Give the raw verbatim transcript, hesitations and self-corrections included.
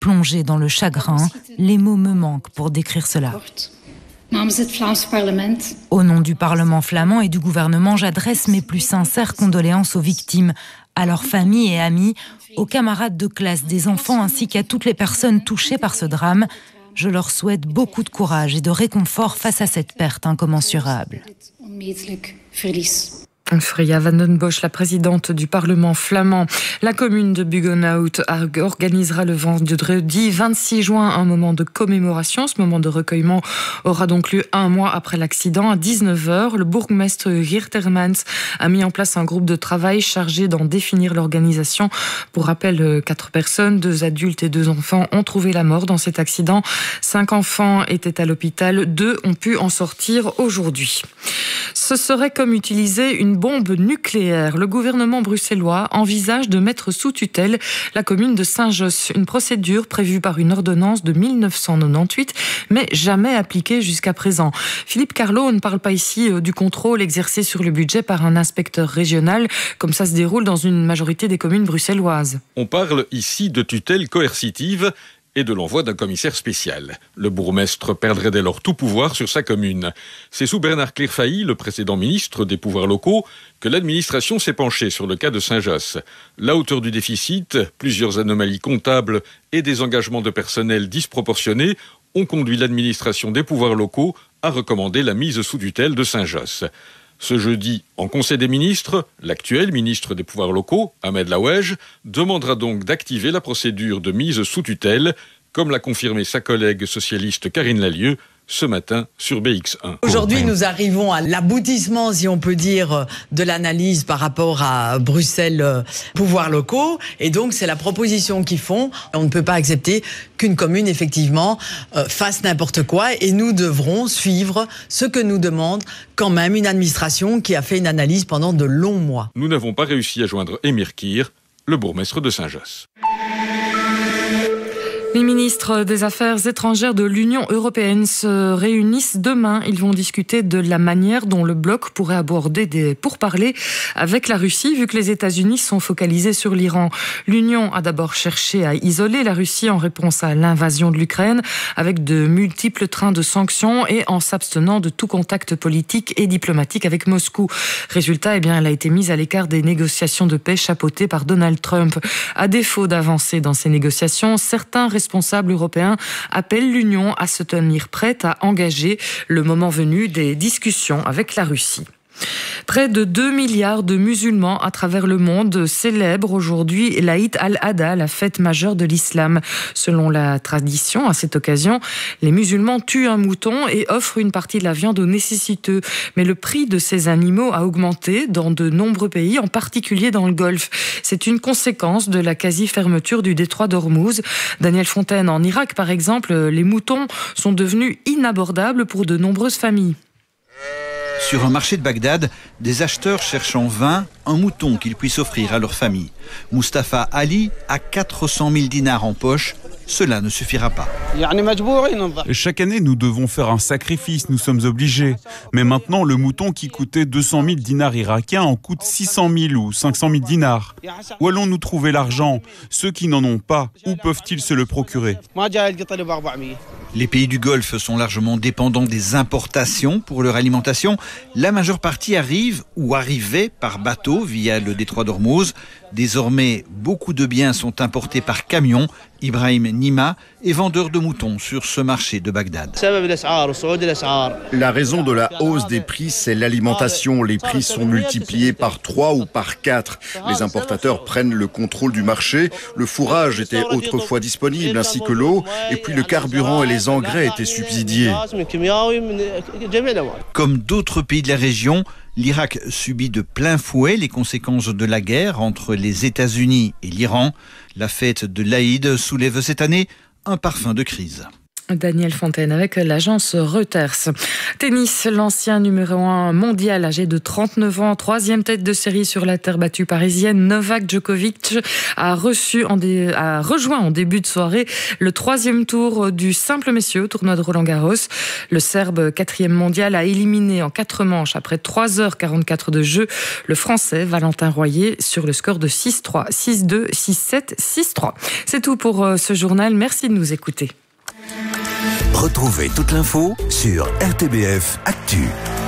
Plongée dans le chagrin, les mots me manquent pour décrire cela. Au nom du Parlement flamand et du gouvernement, j'adresse mes plus sincères condoléances aux victimes, à leurs familles et amis, aux camarades de classe des enfants ainsi qu'à toutes les personnes touchées par ce drame. Je leur souhaite beaucoup de courage et de réconfort face à cette perte incommensurable. Freya van den Bosch, la présidente du Parlement flamand. La commune de Buggenhout organisera le vendredi vingt-six juin un moment de commémoration. Ce moment de recueillement aura donc lieu un mois après l'accident. À dix-neuf heures, le bourgmestre Geert Hermans a mis en place un groupe de travail chargé d'en définir l'organisation. Pour rappel, quatre personnes, deux adultes et deux enfants ont trouvé la mort dans cet accident. Cinq enfants étaient à l'hôpital, deux ont pu en sortir aujourd'hui. Ce serait comme utiliser une bombe nucléaire. Le gouvernement bruxellois envisage de mettre sous tutelle la commune de Saint-Josse. Une procédure prévue par une ordonnance de mille neuf cent quatre-vingt-dix-huit, mais jamais appliquée jusqu'à présent. Philippe Carlo, on ne parle pas ici du contrôle exercé sur le budget par un inspecteur régional, comme ça se déroule dans une majorité des communes bruxelloises. On parle ici de tutelle coercitive et de l'envoi d'un commissaire spécial. Le bourgmestre perdrait dès lors tout pouvoir sur sa commune. C'est sous Bernard Clerfailly, le précédent ministre des pouvoirs locaux, que l'administration s'est penchée sur le cas de Saint-Josse. La hauteur du déficit, plusieurs anomalies comptables et des engagements de personnel disproportionnés ont conduit l'administration des pouvoirs locaux à recommander la mise sous tutelle de Saint-Josse. Ce jeudi, en Conseil des ministres, l'actuel ministre des pouvoirs locaux, Ahmed Laouej, demandera donc d'activer la procédure de mise sous tutelle, comme l'a confirmé sa collègue socialiste Karine Lallieu ce matin sur B X un. Aujourd'hui, nous arrivons à l'aboutissement, si on peut dire, de l'analyse par rapport à Bruxelles euh, pouvoirs locaux. Et donc, c'est la proposition qu'ils font. On ne peut pas accepter qu'une commune, effectivement, euh, fasse n'importe quoi. Et nous devrons suivre ce que nous demande quand même une administration qui a fait une analyse pendant de longs mois. Nous n'avons pas réussi à joindre Émir Kir, le bourgmestre de Saint-Josse. Les ministres des Affaires étrangères de l'Union européenne se réunissent demain. Ils vont discuter de la manière dont le bloc pourrait aborder des pourparlers avec la Russie, vu que les États-Unis sont focalisés sur l'Iran. L'Union a d'abord cherché à isoler la Russie en réponse à l'invasion de l'Ukraine, avec de multiples trains de sanctions et en s'abstenant de tout contact politique et diplomatique avec Moscou. Résultat, eh bien, elle a été mise à l'écart des négociations de paix chapeautées par Donald Trump. À défaut d'avancer dans ces négociations, certains responsables européens appellent l'Union à se tenir prête à engager, le moment venu, des discussions avec la Russie. Près de deux milliards de musulmans à travers le monde célèbrent aujourd'hui l'Aïd al-Adha, la fête majeure de l'islam. Selon la tradition, à cette occasion, les musulmans tuent un mouton et offrent une partie de la viande aux nécessiteux. Mais le prix de ces animaux a augmenté dans de nombreux pays, en particulier dans le Golfe. C'est une conséquence de la quasi-fermeture du détroit d'Ormuz. Daniel Fontaine, en Irak par exemple, les moutons sont devenus inabordables pour de nombreuses familles. Sur un marché de Bagdad, des acheteurs cherchent en vain un mouton qu'ils puissent offrir à leur famille. Mustapha Ali a quatre cent mille dinars en poche. Cela ne suffira pas. Chaque année, nous devons faire un sacrifice, nous sommes obligés. Mais maintenant, le mouton qui coûtait deux cent mille dinars irakiens en coûte six cent mille ou cinq cent mille dinars. Où allons-nous trouver l'argent? Ceux qui n'en ont pas, où peuvent-ils se le procurer? Les pays du Golfe sont largement dépendants des importations pour leur alimentation. La majeure partie arrive ou arrivait par bateau via le détroit d'Ormuz. Désormais, beaucoup de biens sont importés par camion. Ibrahim Nima est vendeur de moutons sur ce marché de Bagdad. La raison de la hausse des prix, c'est l'alimentation. Les prix sont multipliés par trois ou par quatre. Les importateurs prennent le contrôle du marché. Le fourrage était autrefois disponible, ainsi que l'eau. Et puis le carburant et les engrais étaient subsidiés. Comme d'autres pays de la région, l'Irak subit de plein fouet les conséquences de la guerre entre les États-Unis et l'Iran. La fête de l'Aïd soulève cette année un parfum de crise. Daniel Fontaine avec l'agence Reuters. Tennis, l'ancien numéro un mondial âgé de trente-neuf ans, troisième tête de série sur la terre battue parisienne, Novak Djokovic a, reçu en dé... a rejoint en début de soirée le troisième tour du simple messieurs au tournoi de Roland-Garros. Le Serbe, quatrième mondial, a éliminé en quatre manches après trois heures quarante-quatre de jeu le Français Valentin Royer sur le score de six trois, six deux, six sept, six trois. C'est tout pour ce journal. Merci de nous écouter. Retrouvez toute l'info sur R T B F Actu.